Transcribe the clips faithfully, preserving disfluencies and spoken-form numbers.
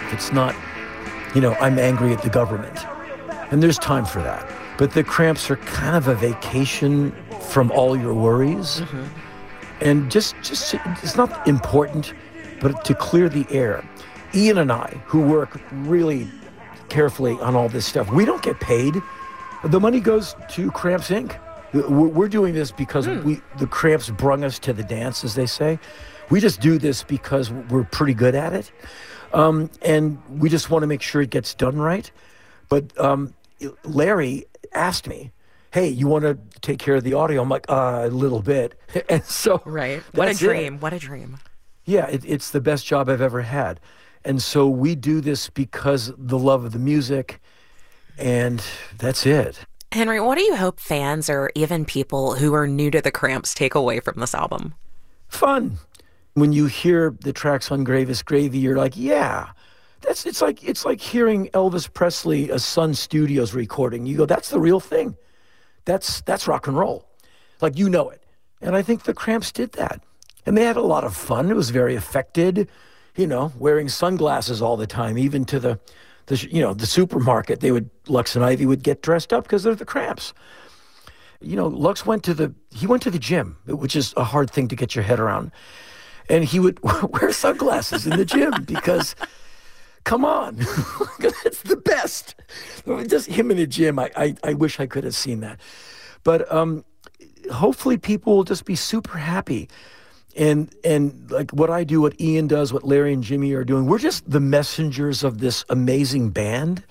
life. It's not, you know, I'm angry at the government. And there's time for that. But the Cramps are kind of a vacation from all your worries. Mm-hmm. And just, just, it's not important, but to clear the air. Ian and I, who work really carefully on all this stuff, we don't get paid. The money goes to Cramps Incorporated. We're doing this because mm. we the Cramps brung us to the dance, as they say. We just do this because we're pretty good at it. Um, and we just want to make sure it gets done right. But um, Larry asked me, hey, you want to take care of the audio? I'm like, uh, a little bit. And so right. What a dream. It. What a dream. Yeah, it, it's the best job I've ever had. And so we do this because the love of the music, and that's it. Henry, what do you hope fans or even people who are new to the Cramps take away from this album? Fun. When you hear the tracks on Gravest Gravy, you're like, yeah, that's it's like it's like hearing Elvis Presley, a Sun Studios recording. You go, that's the real thing. That's that's rock and roll. Like, you know it. And I think the Cramps did that. And they had a lot of fun. It was very affected, you know, wearing sunglasses all the time, even to the The, you know, the supermarket, they would, Lux and Ivy would get dressed up because they're the Cramps. You know, Lux went to the, he went to the gym, which is a hard thing to get your head around. And he would wear sunglasses in the gym because, come on, it's the best. Just him in the gym, I, I, I wish I could have seen that. But um, hopefully people will just be super happy. And and like what I do, what Ian does, what Larry and Jimmy are doing, we're just the messengers of this amazing band.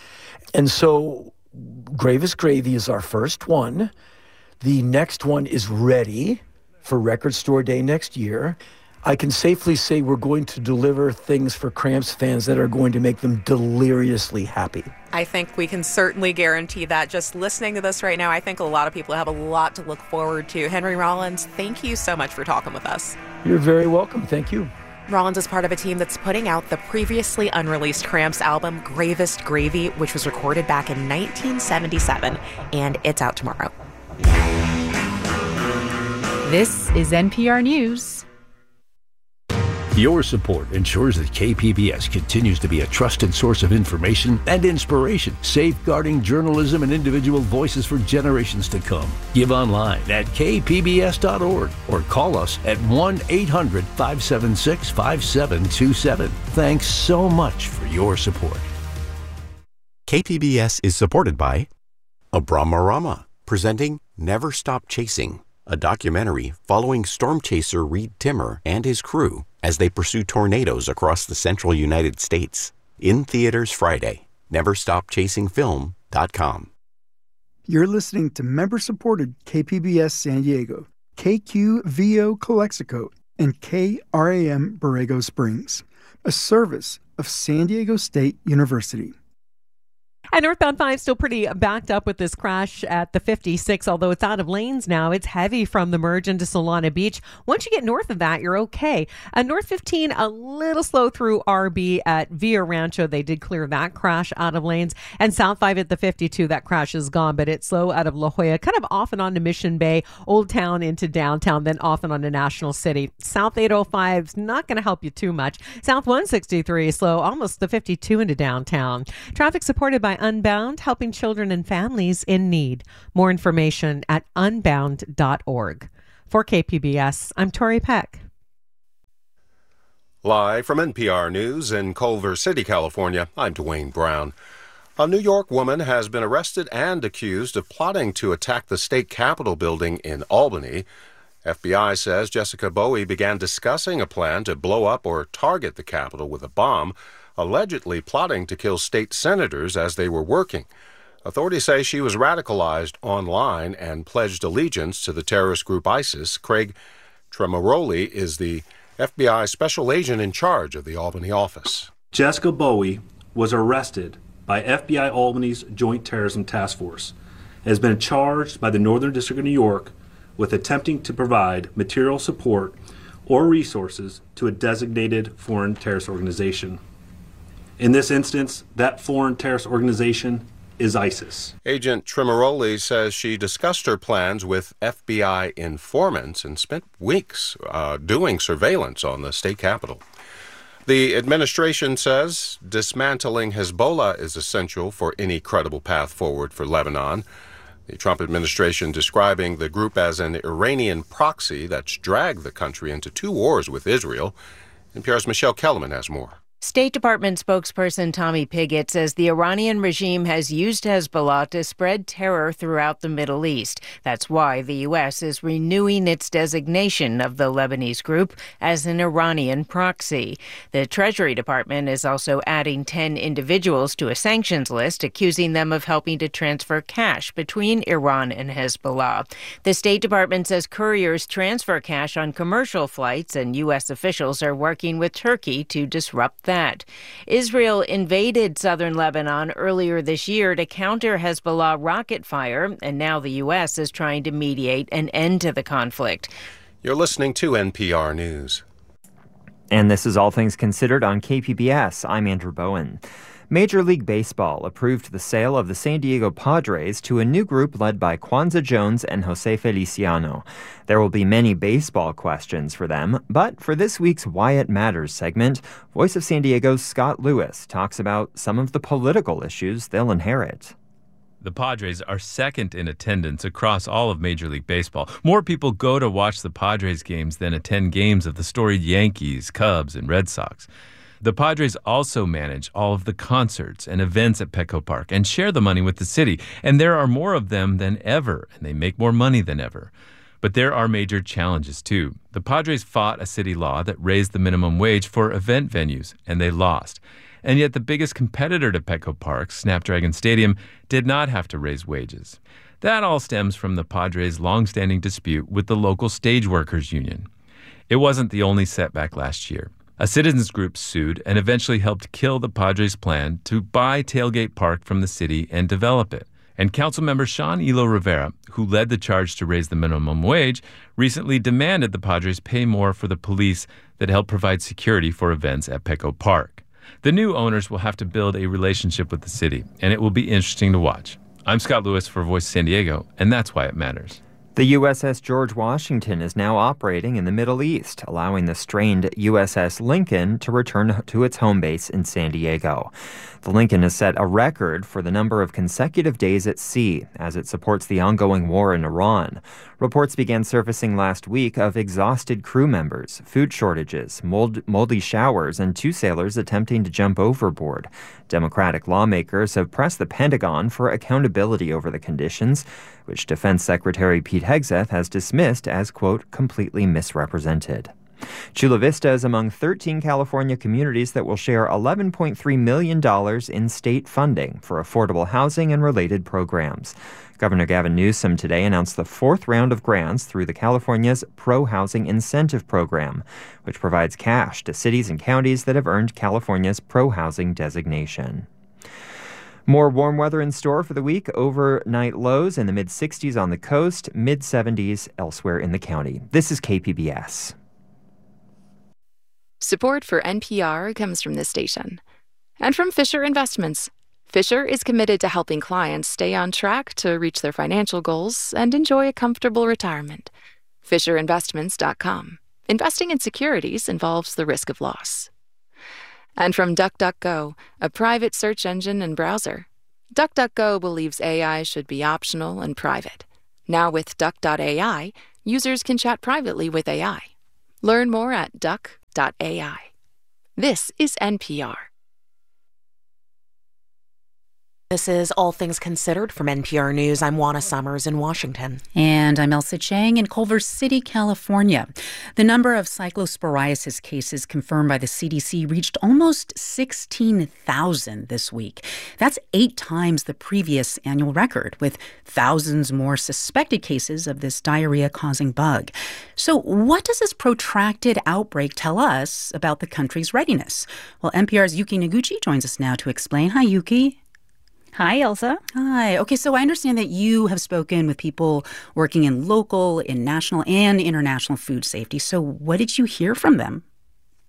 And so Gravest Gravy is our first one. The next one is ready for Record Store Day next year. I can safely say we're going to deliver things for Cramps fans that are going to make them deliriously happy. I think we can certainly guarantee that. Just listening to this right now, I think a lot of people have a lot to look forward to. Henry Rollins, thank you so much for talking with us. You're very welcome. Thank you. Rollins is part of a team that's putting out the previously unreleased Cramps album, Gravest Gravy, which was recorded back in nineteen seventy-seven, and it's out tomorrow. This is N P R News. Your support ensures that K P B S continues to be a trusted source of information and inspiration, safeguarding journalism and individual voices for generations to come. Give online at k p b s dot org or call us at one eight hundred five seven six five seven two seven. Thanks so much for your support. K P B S is supported by Abramarama, presenting Never Stop Chasing, a documentary following storm chaser Reed Timmer and his crew as they pursue tornadoes across the central United States. In theaters Friday. never stop chasing film dot com. You're listening to member-supported K P B S San Diego, K Q V O Calexico, and K R A M Borrego Springs, a service of San Diego State University. And northbound five still pretty backed up with this crash at the fifty-six, although it's out of lanes now. It's heavy from the merge into Solana Beach. Once you get north of that, you're okay. Uh, North fifteen, a little slow through R B at Villa Rancho. They did clear that crash out of lanes. And South five at the fifty-two, that crash is gone, but it's slow out of La Jolla, kind of off and on to Mission Bay, Old Town into downtown, then off and on to National City. South eight oh five is not going to help you too much. South one sixty-three, slow almost the fifty-two into downtown. Traffic supported by Unbound, helping children and families in need. More information at unbound dot org. For K P B S, I'm Tori Peck. Live from N P R News in Culver City, California, I'm Dwayne Brown. A New York woman has been arrested and accused of plotting to attack the state capitol building in Albany. F B I says Jessica Bowie began discussing a plan to blow up or target the Capitol with a bomb, allegedly plotting to kill state senators as they were working. Authorities say she was radicalized online and pledged allegiance to the terrorist group ISIS. Craig Tremoroli is the F B I special agent in charge of the Albany office. Jessica Bowie was arrested by F B I Albany's Joint Terrorism Task Force and has been charged by the Northern District of New York with attempting to provide material support or resources to a designated foreign terrorist organization. In this instance, that foreign terrorist organization is ISIS. Agent Tremoroli says she discussed her plans with F B I informants and spent weeks uh, doing surveillance on the state capitol. The administration says dismantling Hezbollah is essential for any credible path forward for Lebanon. The Trump administration describing the group as an Iranian proxy that's dragged the country into two wars with Israel. N P R's Michelle Kellerman has more. State Department spokesperson Tommy Pigott says the Iranian regime has used Hezbollah to spread terror throughout the Middle East. That's why the U S is renewing its designation of the Lebanese group as an Iranian proxy. The Treasury Department is also adding ten individuals to a sanctions list, accusing them of helping to transfer cash between Iran and Hezbollah. The State Department says couriers transfer cash on commercial flights, and U S officials are working with Turkey to disrupt that. That. Israel invaded southern Lebanon earlier this year to counter Hezbollah rocket fire, and now the U S is trying to mediate an end to the conflict. You're listening to N P R News. And this is All Things Considered on K P B S. I'm Andrew Bowen. Major League Baseball approved the sale of the San Diego Padres to a new group led by Kwanzaa Jones and Jose Feliciano. There will be many baseball questions for them, but for this week's Why It Matters segment, Voice of San Diego's Scott Lewis talks about some of the political issues they'll inherit. The Padres are second in attendance across all of Major League Baseball. More people go to watch the Padres games than attend games of the storied Yankees, Cubs, and Red Sox. The Padres also manage all of the concerts and events at Petco Park and share the money with the city. And there are more of them than ever, and they make more money than ever. But there are major challenges, too. The Padres fought a city law that raised the minimum wage for event venues, and they lost. And yet the biggest competitor to Petco Park, Snapdragon Stadium, did not have to raise wages. That all stems from the Padres' long-standing dispute with the local stage workers union. It wasn't the only setback last year. A citizens group sued and eventually helped kill the Padres' plan to buy Tailgate Park from the city and develop it. And Councilmember Sean Elo Rivera, who led the charge to raise the minimum wage, recently demanded the Padres pay more for the police that help provide security for events at Petco Park. The new owners will have to build a relationship with the city, and it will be interesting to watch. I'm Scott Lewis for Voice San Diego, and that's why it matters. The U S S George Washington is now operating in the Middle East, allowing the strained U S S Lincoln to return to its home base in San Diego. The Lincoln has set a record for the number of consecutive days at sea as it supports the ongoing war in Iran. Reports began surfacing last week of exhausted crew members, food shortages, mold, moldy showers, and two sailors attempting to jump overboard. Democratic lawmakers have pressed the Pentagon for accountability over the conditions, which Defense Secretary Pete Hegseth has dismissed as, quote, completely misrepresented. Chula Vista is among thirteen California communities that will share eleven point three million dollars in state funding for affordable housing and related programs. Governor Gavin Newsom today announced the fourth round of grants through the California's Pro-Housing Incentive Program, which provides cash to cities and counties that have earned California's pro-housing designation. More warm weather in store for the week. Overnight lows in the mid-sixties on the coast, mid-seventies elsewhere in the county. This is K P B S. Support for N P R comes from this station and from Fisher Investments. Fisher is committed to helping clients stay on track to reach their financial goals and enjoy a comfortable retirement. Fisher Investments dot com. Investing in securities involves the risk of loss. And from DuckDuckGo, a private search engine and browser. DuckDuckGo believes A I should be optional and private. Now with Duck dot A I, users can chat privately with A I. Learn more at duck dot A I. This is N P R. This is All Things Considered from N P R News. I'm Juana Summers in Washington. And I'm Elsa Chang in Culver City, California. The number of cyclosporiasis cases confirmed by the C D C reached almost sixteen thousand this week. That's eight times the previous annual record, with thousands more suspected cases of this diarrhea-causing bug. So what does this protracted outbreak tell us about the country's readiness? Well, N P R's Yuki Noguchi joins us now to explain. Hi, Yuki. Hi, Elsa. Hi. Okay, so I understand that you have spoken with people working in local, in national, and international food safety. So what did you hear from them?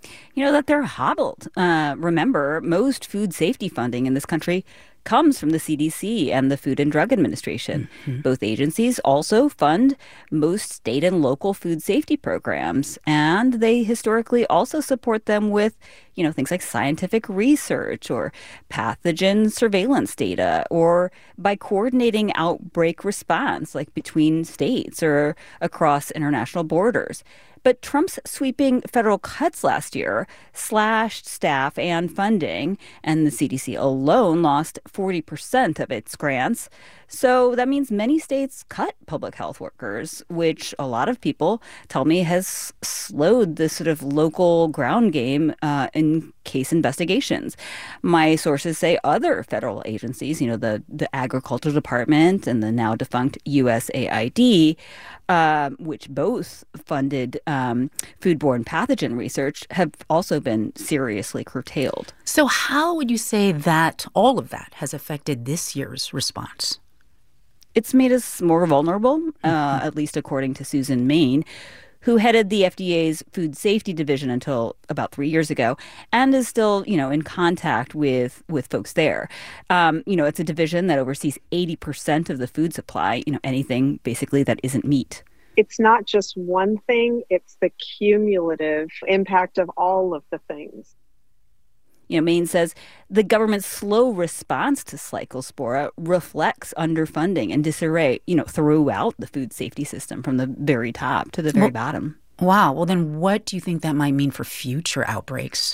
You know, that they're hobbled. Uh, remember, most food safety funding in this country comes from the C D C and the Food and Drug Administration. Mm-hmm. Both agencies also fund most state and local food safety programs, and they historically also support them with, you know, things like scientific research or pathogen surveillance data, or by coordinating outbreak response, like between states or across international borders. But Trump's sweeping federal cuts last year slashed staff and funding, and the C D C alone lost forty percent of its grants. So that means many states cut public health workers, which a lot of people tell me has slowed the sort of local ground game uh, in case investigations. My sources say other federal agencies, you know, the, the Agriculture Department and the now defunct U S A I D, uh, which both funded um, foodborne pathogen research, have also been seriously curtailed. So how would you say that all of that has affected this year's response? It's made us more vulnerable, uh, at least according to Susan Main, who headed the F D A's Food Safety Division until about three years ago, and is still, you know, in contact with with folks there. Um, you know, it's a division that oversees eighty percent of the food supply, you know, anything basically that isn't meat. It's not just one thing, it's the cumulative impact of all of the things. You know, Maine says the government's slow response to Cyclospora reflects underfunding and disarray, you know, throughout the food safety system from the very top to the very well, bottom. Wow. Well, then what do you think that might mean for future outbreaks?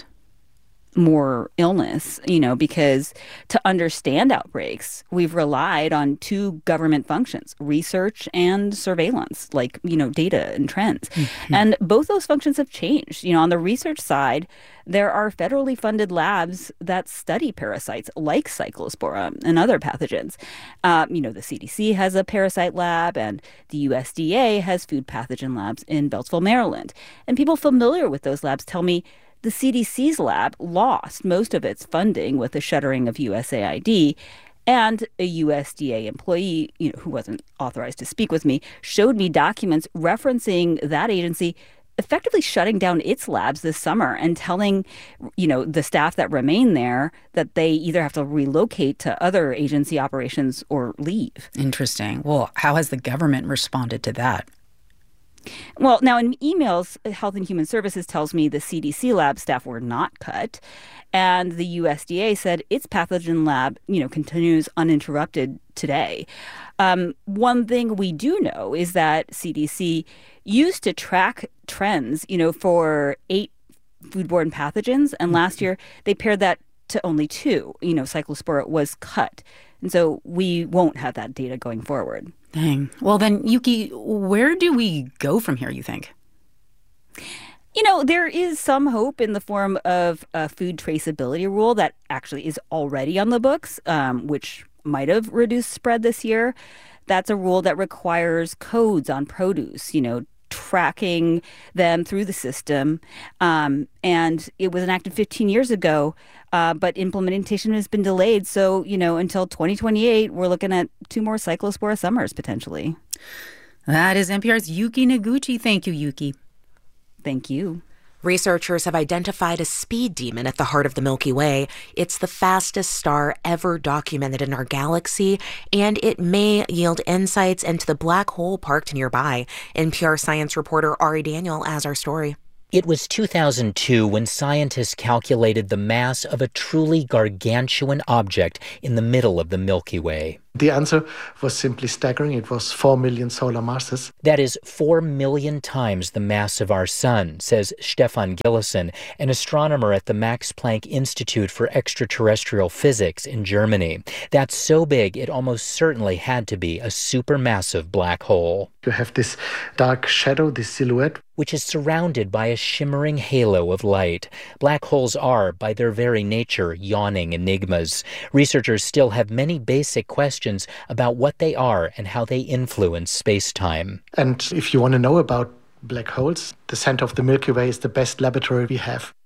More illness, you know, because to understand outbreaks, we've relied on two government functions, research and surveillance, like, you know, data and trends. Mm-hmm. And both those functions have changed. You know, on the research side, there are federally funded labs that study parasites like Cyclospora and other pathogens. Um, you know, the C D C has a parasite lab, and the U S D A has food pathogen labs in Beltsville, Maryland. And people familiar with those labs tell me the C D C's lab lost most of its funding with the shuttering of U S A I D, and a U S D A employee, you know, who wasn't authorized to speak with me, showed me documents referencing that agency effectively shutting down its labs this summer and telling, you know, the staff that remain there that they either have to relocate to other agency operations or leave. Interesting. Well, how has the government responded to that? Well, now in emails, Health and Human Services tells me the C D C lab staff were not cut, and the U S D A said its pathogen lab, you know, continues uninterrupted today. Um, one thing we do know is that C D C used to track trends, you know, for eight foodborne pathogens, and last year they pared that to only two. You know, Cyclospora was cut, and so we won't have that data going forward. Dang. Well, then, Yuki, where do we go from here, you think? You know, there is some hope in the form of a food traceability rule that actually is already on the books, um, which might have reduced spread this year. That's a rule that requires codes on produce, you know, tracking them through the system. Um, and it was enacted fifteen years ago, uh, but implementation has been delayed. So, you know, until twenty twenty-eight, we're looking at two more Cyclospora summers potentially. That is N P R's Yuki Noguchi. Thank you, Yuki. Thank you. Researchers have identified a speed demon at the heart of the Milky Way. It's the fastest star ever documented in our galaxy, and it may yield insights into the black hole parked nearby. N P R science reporter Ari Daniel has our story. It was two thousand two when scientists calculated the mass of a truly gargantuan object in the middle of the Milky Way. The answer was simply staggering. It was four million solar masses. That is four million times the mass of our sun, says Stefan Gillison, an astronomer at the Max Planck Institute for Extraterrestrial Physics in Germany. That's so big, it almost certainly had to be a supermassive black hole. You have this dark shadow, this silhouette, which is surrounded by a shimmering halo of light. Black holes are, by their very nature, yawning enigmas. Researchers still have many basic questions about what they are and how they influence space-time. And if you want to know about black holes, the center of the Milky Way is the best laboratory we have.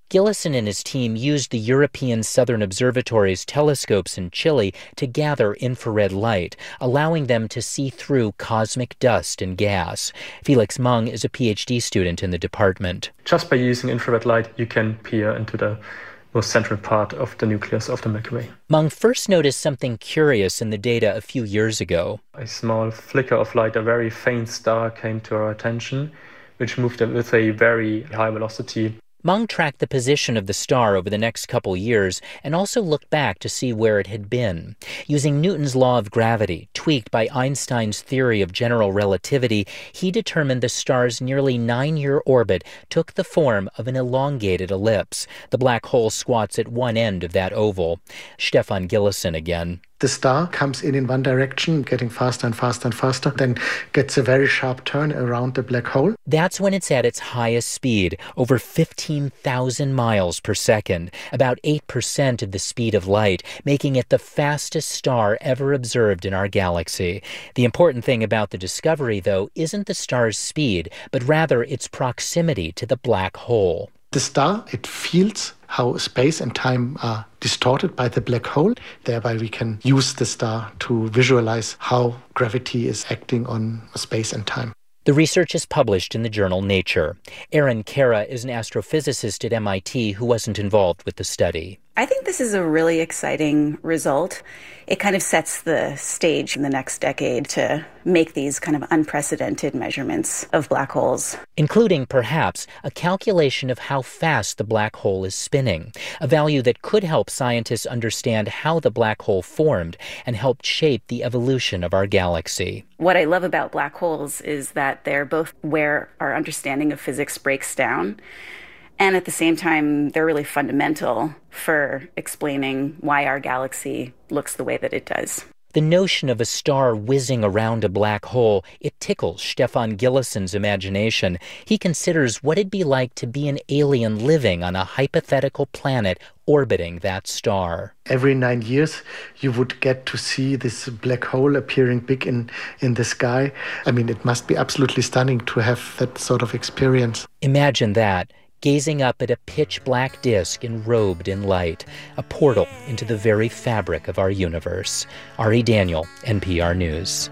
Gillison and his team used the European Southern Observatory's telescopes in Chile to gather infrared light, allowing them to see through cosmic dust and gas. Felix Meng is a P H D student in the department. Just by using infrared light, you can peer into the most central part of the nucleus of the Milky Way. Meng first noticed something curious in the data a few years ago. A small flicker of light, a very faint star, came to our attention, which moved with a very high velocity. Meng tracked the position of the star over the next couple years and also looked back to see where it had been. Using Newton's law of gravity, tweaked by Einstein's theory of general relativity, he determined the star's nearly nine-year orbit took the form of an elongated ellipse. The black hole squats at one end of that oval. Stefan Gillison again. The star comes in in one direction, getting faster and faster and faster, then gets a very sharp turn around the black hole. That's when it's at its highest speed, over fifteen thousand miles per second, about eight percent of the speed of light, making it the fastest star ever observed in our galaxy. The important thing about the discovery, though, isn't the star's speed, but rather its proximity to the black hole. The star, it feels how space and time are distorted by the black hole. Thereby we can use the star to visualize how gravity is acting on space and time. The research is published in the journal Nature. Erin Kara is an astrophysicist at M I T who wasn't involved with the study. I think this is a really exciting result. It kind of sets the stage in the next decade to make these kind of unprecedented measurements of black holes. Including, perhaps, a calculation of how fast the black hole is spinning, a value that could help scientists understand how the black hole formed and helped shape the evolution of our galaxy. What I love about black holes is that they're both where our understanding of physics breaks down, and at the same time, they're really fundamental for explaining why our galaxy looks the way that it does. The notion of a star whizzing around a black hole, it tickles Stefan Gillison's imagination. He considers what it'd be like to be an alien living on a hypothetical planet orbiting that star. Every nine years, you would get to see this black hole appearing big in, in the sky. I mean, it must be absolutely stunning to have that sort of experience. Imagine that. Gazing up at a pitch-black disk enrobed in light, a portal into the very fabric of our universe. Ari Daniel, N P R News.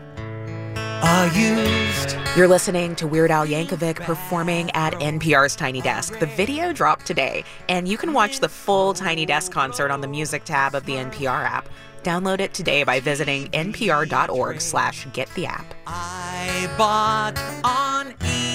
Are used. You're listening to Weird Al Yankovic performing at N P R's Tiny Desk. The video dropped today, and you can watch the full Tiny Desk concert on the music tab of the N P R app. Download it today by visiting npr.org slash get the app. I bought on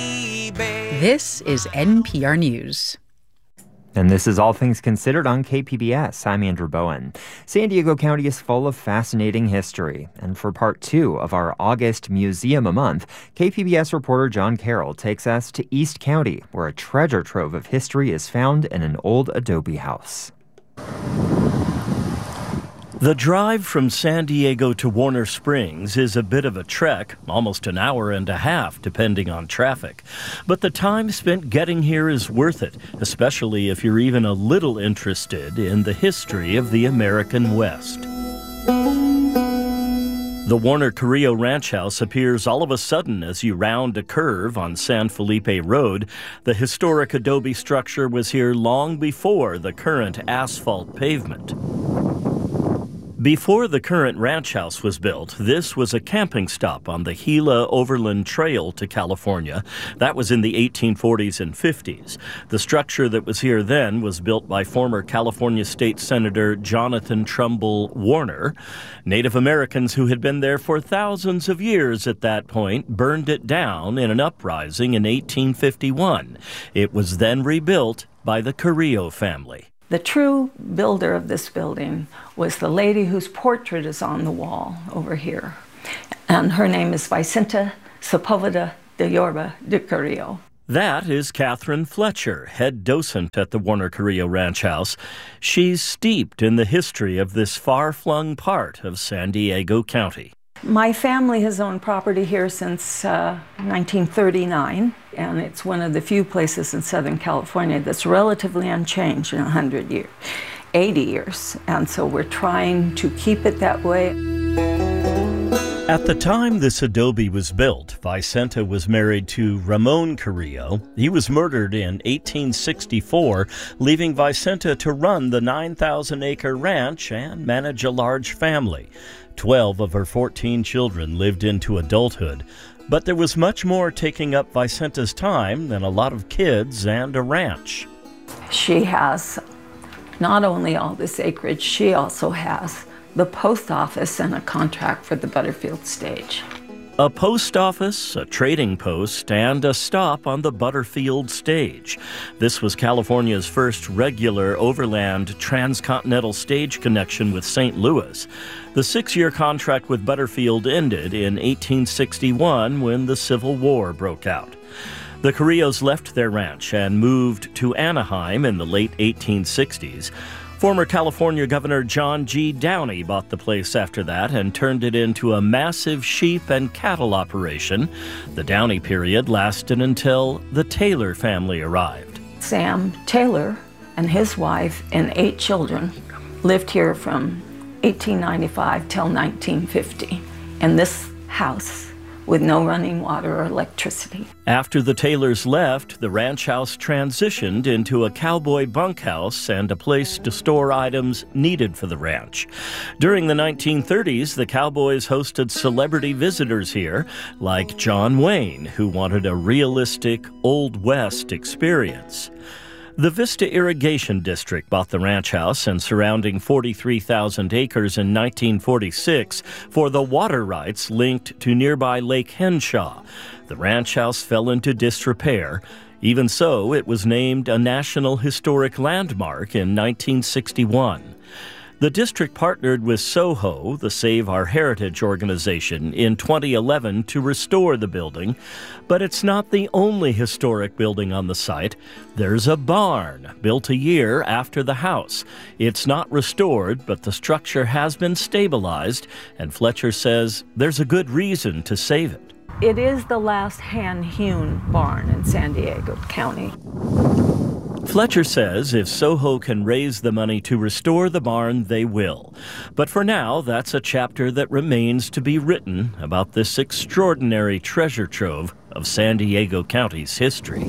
eBay. This is N P R News. And this is All Things Considered on K P B S. I'm Andrew Bowen. San Diego County is full of fascinating history. And for part two of our August Museum a Month, K P B S reporter John Carroll takes us to East County, where a treasure trove of history is found in an old adobe house. The drive from San Diego to Warner Springs is a bit of a trek, almost an hour and a half, depending on traffic. But the time spent getting here is worth it, especially if you're even a little interested in the history of the American West. The Warner Carrillo Ranch House appears all of a sudden as you round a curve on San Felipe Road. The historic adobe structure was here long before the current asphalt pavement. Before the current ranch house was built, this was a camping stop on the Gila Overland Trail to California. That was in the eighteen forties and fifties. The structure that was here then was built by former California State Senator Jonathan Trumbull Warner. Native Americans who had been there for thousands of years at that point burned it down in an uprising in eighteen fifty-one. It was then rebuilt by the Carrillo family. The true builder of this building was the lady whose portrait is on the wall over here. And her name is Vicenta Sepulveda de Yorba de Carrillo. That is Catherine Fletcher, head docent at the Warner Carrillo Ranch House. She's steeped in the history of this far-flung part of San Diego County. My family has owned property here since uh, nineteen thirty-nine, and it's one of the few places in Southern California that's relatively unchanged in one hundred years, eighty years, and so we're trying to keep it that way. At the time this adobe was built, Vicenta was married to Ramon Carrillo. He was murdered in eighteen sixty-four, leaving Vicenta to run the nine thousand acre ranch and manage a large family. Twelve of her fourteen children lived into adulthood, but there was much more taking up Vicenta's time than a lot of kids and a ranch. She has not only all this acreage, she also has the post office and a contract for the Butterfield stage. A post office, a trading post, and a stop on the Butterfield stage. This was California's first regular overland transcontinental stage connection with Saint Louis. The six-year contract with Butterfield ended in eighteen sixty-one when the Civil War broke out. The Carrillos left their ranch and moved to Anaheim in the late eighteen sixties. Former California Governor John G. Downey bought the place after that and turned it into a massive sheep and cattle operation. The Downey period lasted until the Taylor family arrived. Sam Taylor and his wife and eight children lived here from eighteen ninety-five till nineteen fifty in this house with no running water or electricity. After the Taylors left, the ranch house transitioned into a cowboy bunkhouse and a place to store items needed for the ranch. During the nineteen thirties, the Cowboys hosted celebrity visitors here, like John Wayne, who wanted a realistic Old West experience. The Vista Irrigation District bought the ranch house and surrounding forty-three thousand acres in nineteen forty-six for the water rights linked to nearby Lake Henshaw. The ranch house fell into disrepair. Even so, it was named a National Historic Landmark in nineteen sixty-one. The district partnered with Soho, the Save Our Heritage organization, in twenty eleven to restore the building. But it's not the only historic building on the site. There's a barn built a year after the house. It's not restored, but the structure has been stabilized, and Fletcher says there's a good reason to save it. It is the last hand-hewn barn in San Diego County. Fletcher says if Soho can raise the money to restore the barn, they will. But for now, that's a chapter that remains to be written about this extraordinary treasure trove of San Diego County's history.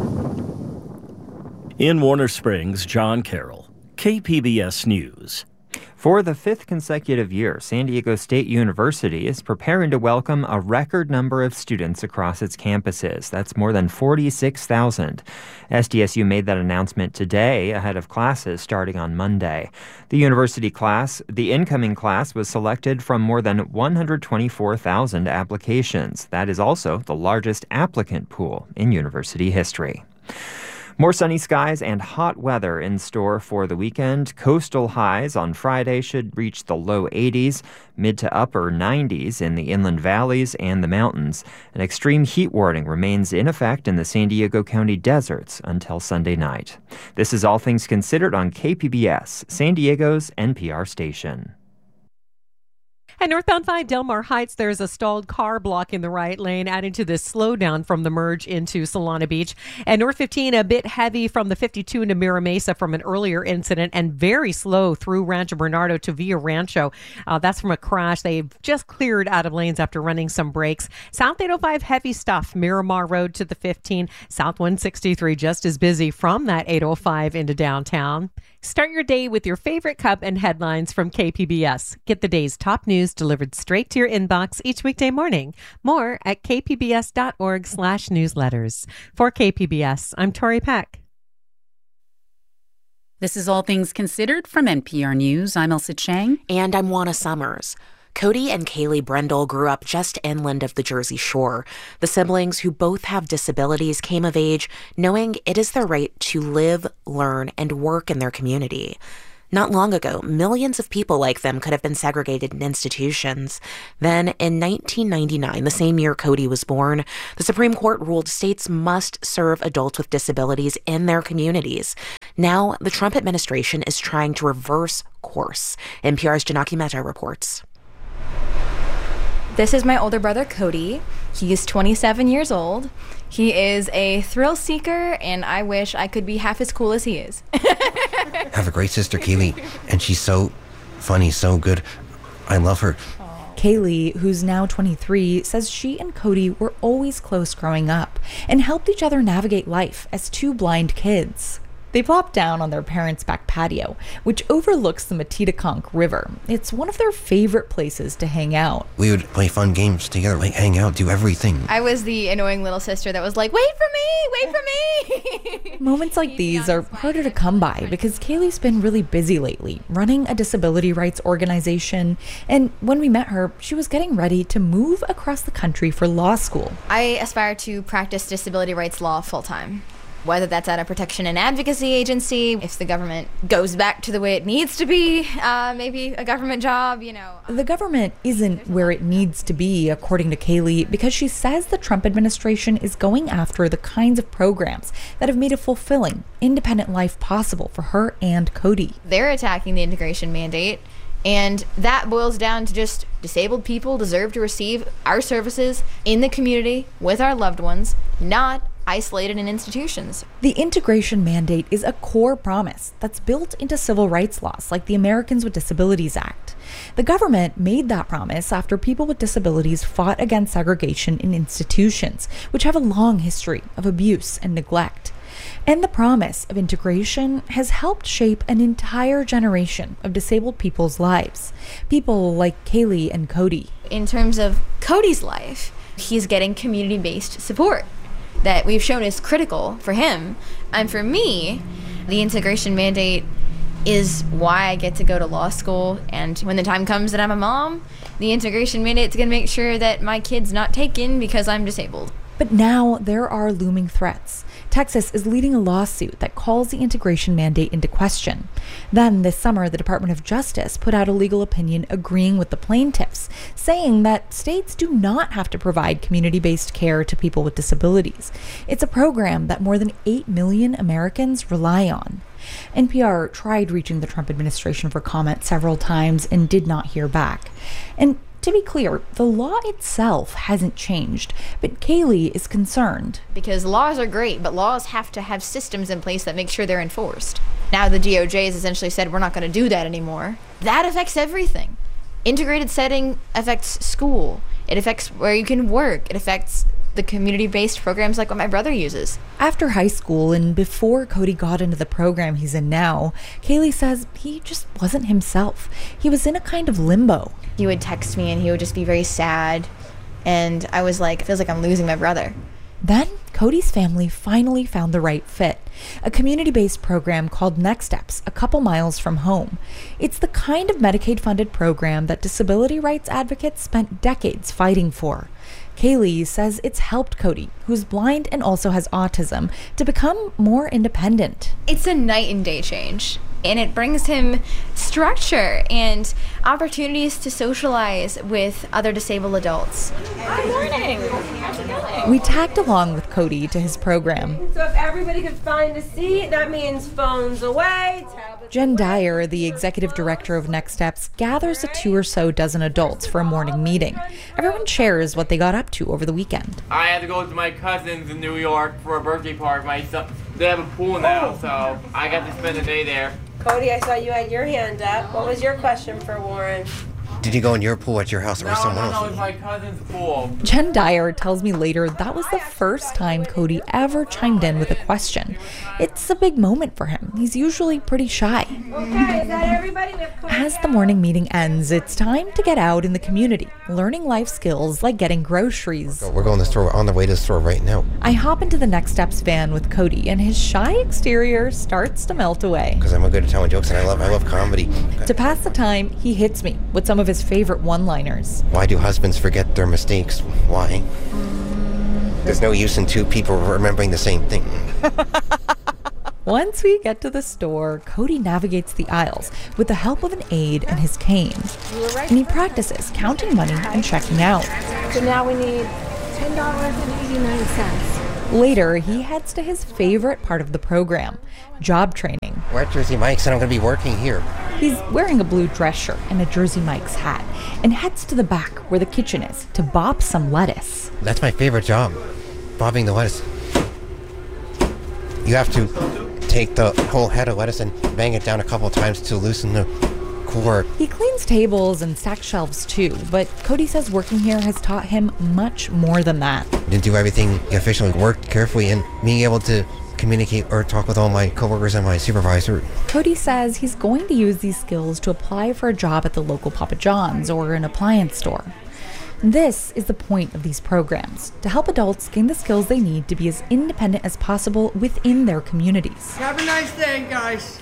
In Warner Springs, John Carroll, K P B S News. For the fifth consecutive year, San Diego State University is preparing to welcome a record number of students across its campuses. That's more than forty-six thousand. S D S U made that announcement today ahead of classes starting on Monday. The university class, the incoming class, was selected from more than one hundred twenty-four thousand applications. That is also the largest applicant pool in university history. More sunny skies and hot weather in store for the weekend. Coastal highs on Friday should reach the low eighties, mid to upper nineties in the inland valleys and the mountains. An extreme heat warning remains in effect in the San Diego County deserts until Sunday night. This is All Things Considered on K P B S, San Diego's N P R station. At northbound five Del Mar Heights, there's a stalled car blocking the right lane, adding to this slowdown from the merge into Solana Beach. And North fifteen, a bit heavy from the fifty-two into Mira Mesa from an earlier incident, and very slow through Rancho Bernardo to Villa Rancho. Uh, that's from a crash. They've just cleared out of lanes after running some brakes. South eight oh five, heavy stuff. Miramar Road to the fifteen. South one sixty-three, just as busy from that eight oh five into downtown. Start your day with your favorite cup and headlines from K P B S. Get the day's top news delivered straight to your inbox each weekday morning. More at kpbs.org slash newsletters. For K P B S, I'm Tori Peck. This is All Things Considered from N P R News. I'm Elsa Chang. And I'm Juana Summers. Cody and Kaylee Brendel grew up just inland of the Jersey Shore. The siblings, who both have disabilities, came of age knowing it is their right to live, learn, and work in their community. Not long ago, millions of people like them could have been segregated in institutions. Then, in nineteen ninety-nine, the same year Cody was born, the Supreme Court ruled states must serve adults with disabilities in their communities. Now, the Trump administration is trying to reverse course. N P R's Janaki Mehta reports. This is my older brother, Cody. He's twenty-seven years old. He is a thrill seeker, and I wish I could be half as cool as he is. I have a great sister, Kaylee, and she's so funny, so good. I love her. Kaylee, who's now twenty-three, says she and Cody were always close growing up and helped each other navigate life as two blind kids. They plopped down on their parents' back patio, which overlooks the Matitakunk River. It's one of their favorite places to hang out. We would play fun games together, like hang out, do everything. I was the annoying little sister that was like, wait for me, wait for me. Moments like these are harder to come by because Kaylee's been really busy lately, running a disability rights organization. And when we met her, she was getting ready to move across the country for law school. I aspire to practice disability rights law full-time. Whether that's at a protection and advocacy agency, if the government goes back to the way it needs to be, uh, maybe a government job, you know. The government isn't where it needs to be, according to Kaylee, because she says the Trump administration is going after the kinds of programs that have made a fulfilling, independent life possible for her and Cody. They're attacking the integration mandate, and that boils down to just disabled people deserve to receive our services in the community with our loved ones, not isolated in institutions. The integration mandate is a core promise that's built into civil rights laws like the Americans with Disabilities Act. The government made that promise after people with disabilities fought against segregation in institutions, which have a long history of abuse and neglect. And the promise of integration has helped shape an entire generation of disabled people's lives. People like Kaylee and Cody. In terms of Cody's life, he's getting community-based support that we've shown is critical for him. And for me, the integration mandate is why I get to go to law school. And when the time comes that I'm a mom, the integration mandate is going to make sure that my kid's not taken because I'm disabled. But now there are looming threats. Texas is leading a lawsuit that calls the integration mandate into question. Then this summer, the Department of Justice put out a legal opinion agreeing with the plaintiffs, saying that states do not have to provide community-based care to people with disabilities. It's a program that more than eight million Americans rely on. N P R tried reaching the Trump administration for comment several times and did not hear back. And to be clear, the law itself hasn't changed, but Kaylee is concerned. Because laws are great, but laws have to have systems in place that make sure they're enforced. Now the D O J has essentially said we're not going to do that anymore. That affects everything. Integrated setting affects school. It affects where you can work. It affects the community-based programs like what my brother uses. After high school and before Cody got into the program he's in now, Kaylee says he just wasn't himself. He was in a kind of limbo. He would text me and he would just be very sad. And I was like, it feels like I'm losing my brother. Then Cody's family finally found the right fit, a community-based program called Next Steps, a couple miles from home. It's the kind of Medicaid-funded program that disability rights advocates spent decades fighting for. Kaylee says it's helped Cody, who's blind and also has autism, to become more independent. It's a night and day change, and it brings him structure and opportunities to socialize with other disabled adults. Good morning. How's it going? We tagged along with Cody to his program. So if everybody could find a seat, that means phones away, tablets Jen away. Dyer, the executive director of Next Steps, gathers a two or so dozen adults for a morning meeting. Everyone shares what they got up to over the weekend. I had to go to my cousin's in New York for a birthday party. My son, they have a pool now, so I got to spend the day there. Cody, I saw you had your hand up. What was your question for Warren? Did you go in your pool at your house or No, someone no, no, else's? it's my cousin's pool. Jen Dyer tells me later that was the first time Cody ever chimed in with a question. It's a big moment for him. He's usually pretty shy. Okay, is that everybody? We have Cody As the out. morning meeting ends, it's time to get out in the community, learning life skills like getting groceries. We're going to the store. We're on the way to the store right now. I hop into the Next Steps van with Cody, and his shy exterior starts to melt away. Because I'm good at telling jokes and I love I love comedy. To pass the time, he hits me with some of his favorite one-liners. Why do husbands forget their mistakes? Why? There's no use in two people remembering the same thing. Once we get to the store, Cody navigates the aisles with the help of an aide and his cane. And he practices counting money and checking out. So now we need ten dollars and eighty-nine cents. Later, he heads to his favorite part of the program, job training. We're at Jersey Mike's and I'm going to be working here. He's wearing a blue dress shirt and a Jersey Mike's hat and heads to the back where the kitchen is to bop some lettuce. That's my favorite job, bobbing the lettuce. You have to take the whole head of lettuce and bang it down a couple times to loosen the core. He cleans tables and stacks shelves too, but Cody says working here has taught him much more than that. To do everything efficiently, work carefully, and being able to communicate or talk with all my coworkers and my supervisor. Cody says he's going to use these skills to apply for a job at the local Papa John's or an appliance store. This is the point of these programs, to help adults gain the skills they need to be as independent as possible within their communities. Have a nice day, guys.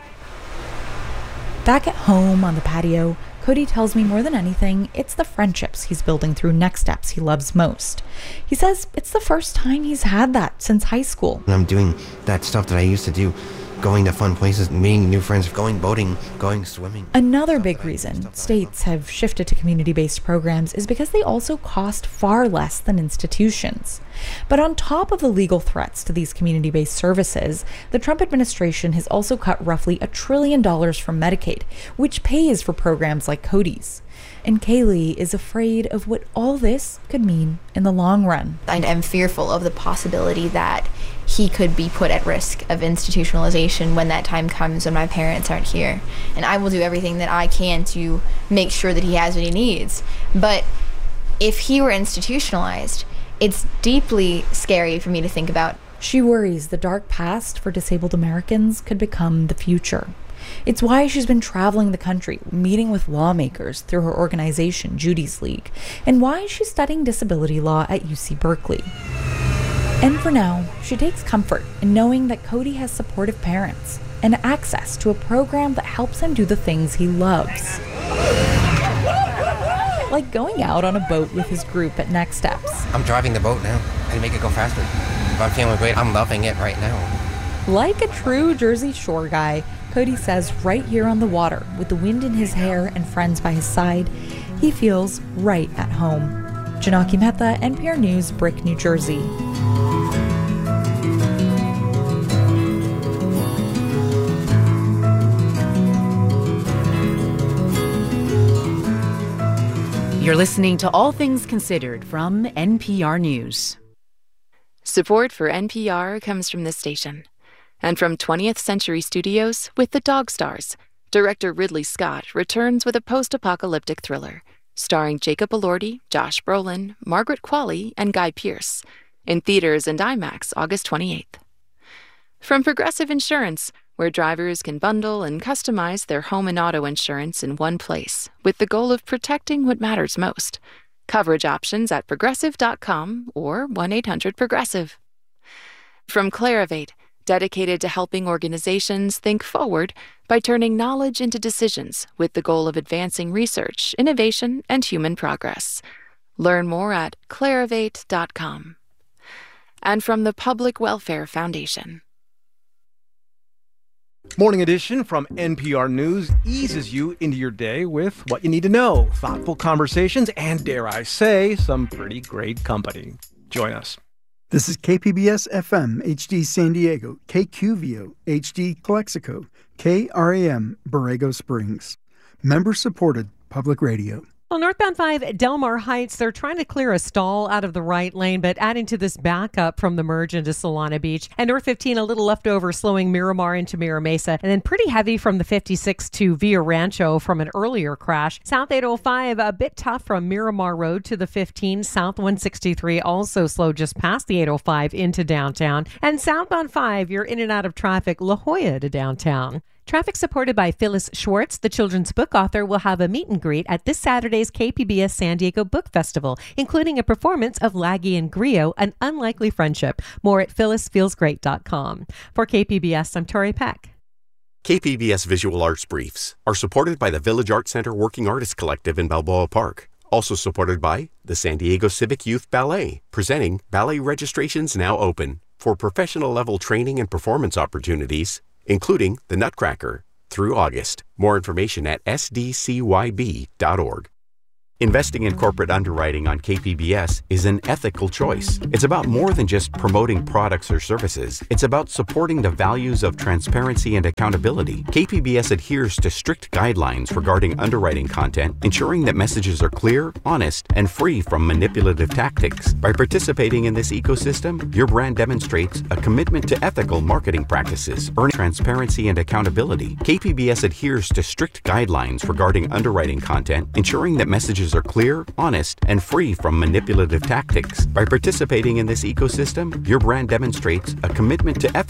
Back at home on the patio, Cody tells me more than anything, it's the friendships he's building through Next Steps he loves most. He says it's the first time he's had that since high school. I'm doing that stuff that I used to do, going to fun places, meeting new friends, going boating, going swimming. Another big reason states have shifted to community-based programs is because they also cost far less than institutions. But on top of the legal threats to these community-based services, the Trump administration has also cut roughly a trillion dollars from Medicaid, which pays for programs like Cody's. And Kaylee is afraid of what all this could mean in the long run. I am fearful of the possibility that he could be put at risk of institutionalization when that time comes when my parents aren't here. And I will do everything that I can to make sure that he has what he needs. But if he were institutionalized, it's deeply scary for me to think about. She worries the dark past for disabled Americans could become the future. It's why she's been traveling the country, meeting with lawmakers through her organization, Judy's League, and why she's studying disability law at U C Berkeley. And for now, she takes comfort in knowing that Cody has supportive parents and access to a program that helps him do the things he loves. Like going out on a boat with his group at Next Steps. I'm driving the boat now. I can make it go faster. If I'm feeling great, I'm loving it right now. Like a true Jersey Shore guy, Cody says right here on the water, with the wind in his hair and friends by his side, he feels right at home. Janaki Mehta, N P R News, Brick, New Jersey. You're listening to All Things Considered from N P R News. Support for N P R comes from this station. And from twentieth Century Studios with The Dog Stars, director Ridley Scott returns with a post-apocalyptic thriller starring Jacob Elordi, Josh Brolin, Margaret Qualley, and Guy Pearce, in theaters and IMAX August twenty-eighth. From Progressive Insurance, where drivers can bundle and customize their home and auto insurance in one place with the goal of protecting what matters most. Coverage options at progressive dot com or one eight hundred progressive. From Clarivate, dedicated to helping organizations think forward by turning knowledge into decisions with the goal of advancing research, innovation, and human progress. Learn more at clarivate dot com. And from the Public Welfare Foundation. Morning Edition from N P R News eases you into your day with what you need to know, thoughtful conversations, and dare I say, some pretty great company. Join us. This is K P B S F M H D San Diego, K Q V O H D Calexico, K R A M Borrego Springs. Member-supported public radio. Well, northbound five, Del Mar Heights, they're trying to clear a stall out of the right lane, but adding to this backup from the merge into Solana Beach. And North fifteen, a little leftover, slowing Miramar into Mira Mesa. And then pretty heavy from the fifty-six to Villa Rancho from an earlier crash. South eight oh five, a bit tough from Miramar Road to the fifteen. South one sixty-three, also slow just past the eight oh five into downtown. And southbound five, you're in and out of traffic, La Jolla to downtown. Traffic supported by Phyllis Schwartz, the children's book author, will have a meet and greet at this Saturday's K P B S San Diego Book Festival, including a performance of Laggy and Griot, An Unlikely Friendship. More at phyllis feels great dot com. For K P B S, I'm Tori Peck. K P B S Visual Arts Briefs are supported by the Village Arts Center Working Artists Collective in Balboa Park. Also supported by the San Diego Civic Youth Ballet, presenting Ballet Registrations Now Open for professional level training and performance opportunities, including the Nutcracker, through August. More information at s d c y b dot org. Investing in corporate underwriting on K P B S is an ethical choice. It's about more than just promoting products or services. It's about supporting the values of transparency and accountability. K P B S adheres to strict guidelines regarding underwriting content, ensuring that messages are clear, honest, and free from manipulative tactics. By participating in this ecosystem, your brand demonstrates a commitment to ethical marketing practices, earning transparency and accountability. K P B S adheres to strict guidelines regarding underwriting content, ensuring that messages are clear, honest, and free from manipulative tactics. By participating in this ecosystem, your brand demonstrates a commitment to ethics.